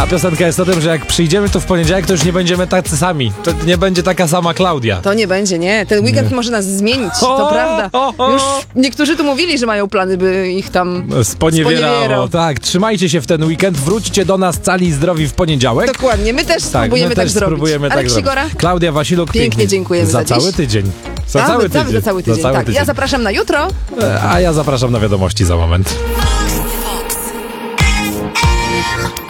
A piosenka jest o tym, że jak przyjdziemy tu w poniedziałek, to już nie będziemy tacy sami. To nie będzie taka sama Klaudia. To nie będzie, nie. Ten weekend może nas zmienić, to prawda. Już niektórzy tu mówili, że mają plany, by ich tam Sponiewierało. Tak, trzymajcie się w ten weekend, wróćcie do nas cali i zdrowi w poniedziałek. Dokładnie, my też spróbujemy tak zrobić. Spróbujemy Alek tak Sigora? zrobić. Klaudia Wasiluk, Pięknie dziękujemy za za cały dziś. tydzień. Za cały tydzień. Tak. Ja zapraszam na jutro. A ja zapraszam na wiadomości za moment.